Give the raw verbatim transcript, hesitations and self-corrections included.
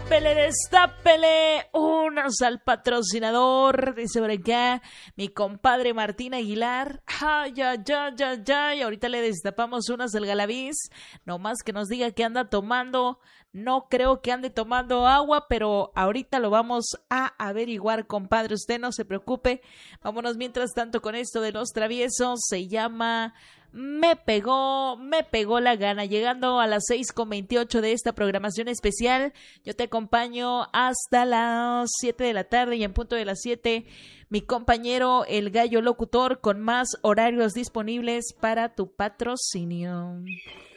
Destápele, destápele unos al patrocinador, dice por acá mi compadre Martín Aguilar. Ay, ay, ay, ay, ay, ahorita le destapamos unas del Galaviz, nomás que nos diga que anda tomando. No creo que ande tomando agua, pero ahorita lo vamos a averiguar, compadre, usted no se preocupe. Vámonos mientras tanto con esto de los traviesos, se llama... Me pegó, me pegó la gana. Llegando a las seis con veintiocho de esta programación especial, yo te acompaño hasta las siete de la tarde y en punto de las siete, mi compañero el Gallo Locutor con más horarios disponibles para tu patrocinio.